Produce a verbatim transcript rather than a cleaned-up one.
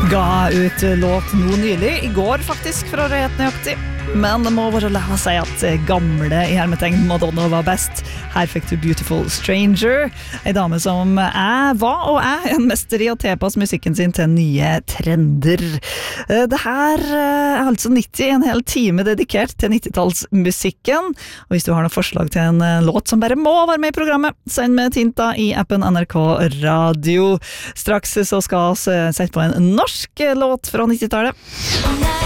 Ga ut låt nå nylig, i går faktisk, for å være helt nøyaktig. Men det må bare la meg si at gamle i hermetegn Madonna var best. Her fikk du Beautiful Stranger, en dame som er, var og er en mester i å tilpasse musikken sin til nye trender. Det her er altså nitti, en hel time dedikert til nittitallsmusikken. Og hvis du har noen forslag til en låt som bare må være med i programmet, send med tinta i appen N R K Radio. Straks så skal vi sette på en norsk låt fra nittitallet.